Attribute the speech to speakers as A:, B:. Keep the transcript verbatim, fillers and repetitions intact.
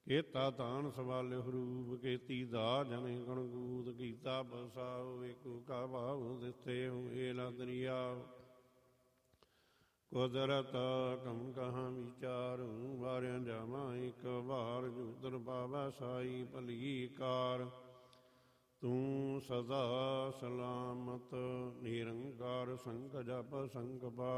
A: ਕੀਤਾ ਤਾਨ ਸਵਾਲਿ ਰੂਪ, ਕੀਤੀ ਦਾ ਜਨੇ ਗਣਗੂਤ, ਕੀਤਾ ਬਸਾਉ ਵੇਕੂ ਕਾ ਭਾਉ, ਦਿੱਤੇ ਏਲਾ ਦਰਿਆਉ। ਕੁਦਰਤ ਕਮ ਕਹਾਂ ਵਿਚਾਰੂ, ਵਾਰਿਆ ਜਾਵਾਂ ਇੱਕ ਵਾਰ, ਜੂਦਰ ਪਾਵੈ ਸਾਈ ਭਲੀ ਕਾਰ। ਤੂੰ ਸਦਾ ਸਲਾਮਤ ਨਿਰੰਕਾਰ, ਸੰਗ ਜਪ ਸੰਗ ਪਾਰ।